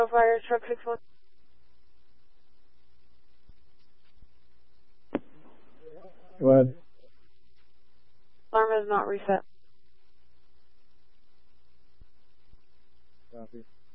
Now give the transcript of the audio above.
Fire truck 61. Go ahead. Alarm is not reset. Copy.